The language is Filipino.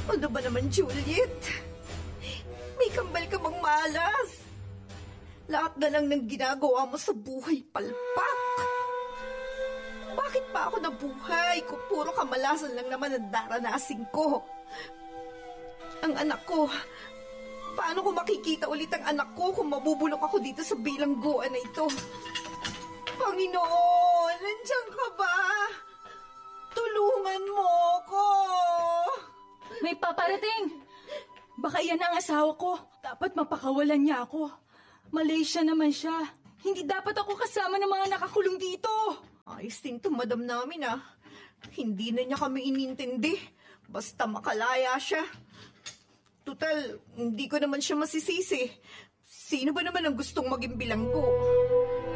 Ano ba naman, Juliet? May kambal ka bang malas? Lahat na lang ng ginagawa mo sa buhay palpak. Bakit pa ako nabuhay kung puro kamalasan lang naman ang daranasin ko? Ang anak ko, paano ko makikita ulit ang anak ko kung mabubulok ako dito sa bilangguan na ito? Panginoon, nandiyan ka ba? Tulungan mo ko! May paparating! Baka yan ang asawa ko. Dapat mapakawalan niya ako. Malaysia naman siya. Hindi dapat ako kasama ng mga nakakulong dito. Ayos din to, madam namin ah. Hindi na niya kami inintindi. Basta makalaya siya. Tutal, hindi ko naman siya masisisi. Sino ba naman ang gustong maging bilanggo?